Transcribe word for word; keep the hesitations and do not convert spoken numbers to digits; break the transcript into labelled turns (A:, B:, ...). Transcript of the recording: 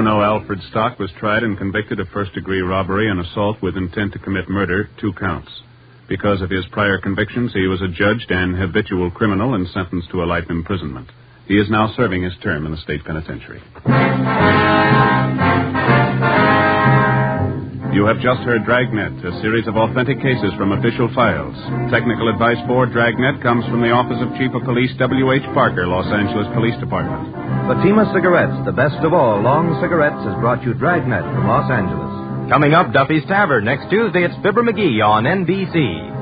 A: Bruno Alfred Stock was tried and convicted of first-degree robbery and assault with intent to commit murder, two counts. Because of his prior convictions, he was adjudged an habitual criminal and sentenced to a life imprisonment. He is now serving his term in the state penitentiary. You have just heard Dragnet, a series of authentic cases from official files. Technical advice for Dragnet comes from the Office of Chief of Police W H Parker, Los Angeles Police Department.
B: Fatima Cigarettes, the best of all long cigarettes, has brought you Dragnet from Los Angeles.
C: Coming up, Duffy's Tavern. Next Tuesday, it's Fibber McGee on N B C.